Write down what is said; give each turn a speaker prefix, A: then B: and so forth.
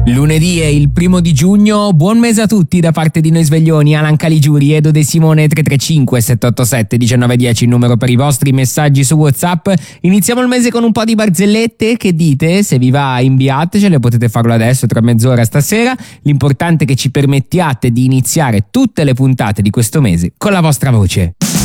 A: Lunedì è il 1 giugno, buon mese a tutti da parte di noi sveglioni, Alan Caligiuri, Edo De Simone, 335 787 1910 il numero per i vostri messaggi su WhatsApp. Iniziamo il mese con un po' di barzellette, che dite? Se vi va inviatecele, potete farlo adesso tra mezz'ora stasera, l'importante è che ci permettiate di iniziare tutte le puntate di questo mese con la vostra voce.